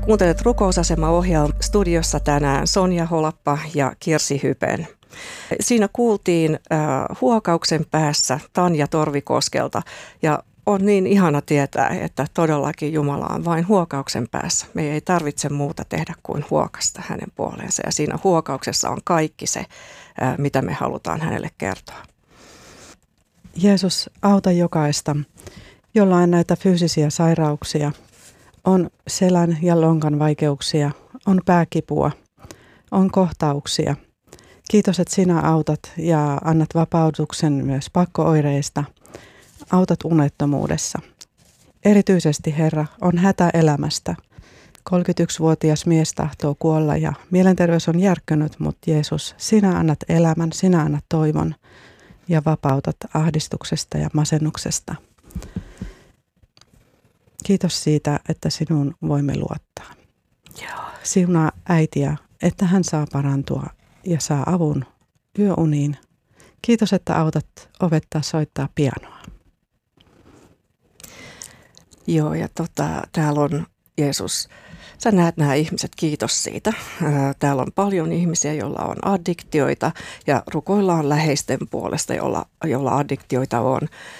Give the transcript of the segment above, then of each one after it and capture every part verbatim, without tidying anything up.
Kuuntelet Rukousasema-ohjelmaa, studiossa tänään Sonja Holappa ja Kirsi Hypen. Siinä kuultiin äh, huokauksen päässä Tanja Torvikoskelta ja on niin ihana tietää, että todellakin Jumala on vain huokauksen päässä. Me ei tarvitse muuta tehdä kuin huokasta hänen puoleensa ja siinä huokauksessa on kaikki se, äh, mitä me halutaan hänelle kertoa. Jeesus, auta jokaista, jolla on näitä fyysisiä sairauksia. On selän ja lonkan vaikeuksia, on pääkipua, on kohtauksia. Kiitos, että sinä autat ja annat vapautuksen myös pakkooireista. Autat unettomuudessa. Erityisesti, Herra, on hätä elämästä. kolmekymmentäyksivuotias mies tahtoo kuolla ja mielenterveys on järkkynyt, mutta Jeesus, sinä annat elämän, sinä annat toivon ja vapautat ahdistuksesta ja masennuksesta. Kiitos siitä, että sinun voimme luottaa. Joo. Siunaa äitiä, että hän saa parantua ja saa avun yöuniin. Kiitos, että autat opettaa soittaa pianoa. Joo, ja tota, täällä on Jeesus. Sä näet nämä ihmiset, kiitos siitä. Täällä on paljon ihmisiä, joilla on addiktioita ja rukoillaan läheisten puolesta, jolla, jolla addiktioita on.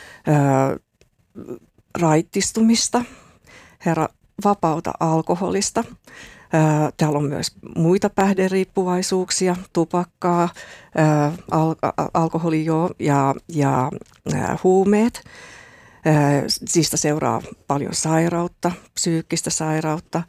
Raittistumista, Herra, vapauta alkoholista. Täällä on myös muita päihderiippuvaisuuksia, tupakkaa, al- alkoholi joo, ja, ja huumeet. Siitä seuraa paljon sairautta, psyykkistä sairautta,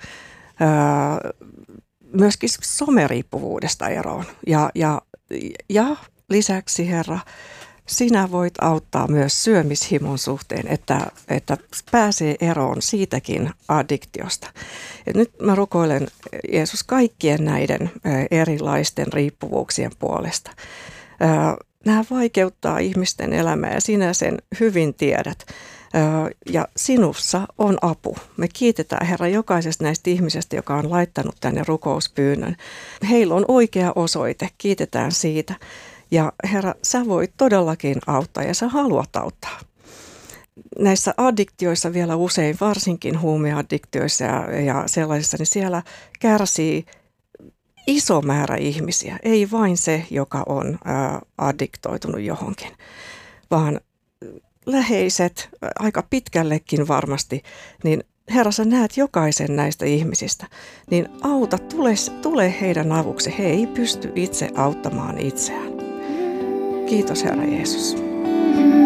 myöskin someriippuvuudesta eroon. Ja, ja, ja lisäksi, Herra, sinä voit auttaa myös syömishimon suhteen, että, että pääsee eroon siitäkin addiktiosta. Ja nyt mä rukoilen, Jeesus, kaikkien näiden erilaisten riippuvuuksien puolesta. Nämä vaikeuttaa ihmisten elämää ja sinä sen hyvin tiedät. Ja sinussa on apu. Me kiitetään, Herra, jokaisesta näistä ihmisistä, joka on laittanut tänne rukouspyynnön. Heillä on oikea osoite. Kiitetään siitä. Ja Herra, sä voit todellakin auttaa ja sä haluat auttaa. Näissä addiktioissa vielä usein, varsinkin huumeaddiktioissa ja, ja sellaisissa, niin siellä kärsii iso määrä ihmisiä. Ei vain se, joka on ää, addiktoitunut johonkin, vaan läheiset, aika pitkällekin varmasti, niin Herra, sä näet jokaisen näistä ihmisistä, niin auta, tule, tule heidän avuksi. He ei pysty itse auttamaan itseään. Kiitos, Herra Jeesus.